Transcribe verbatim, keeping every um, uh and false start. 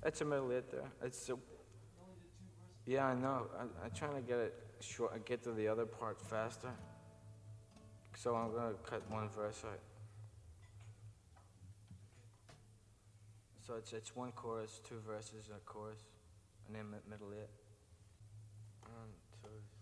That's a middle hit there. It's a, yeah, I know. I'm, I'm trying to get it short, get to the other part faster. So I'm gonna cut one verse out. So it's it's one chorus, two verses, and a chorus, and then middle hit. One, two.